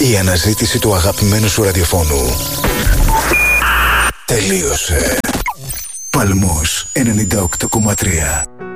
Η αναζήτηση του αγαπημένου σου ραδιοφώνου τελείωσε. Παλμούς 98,3.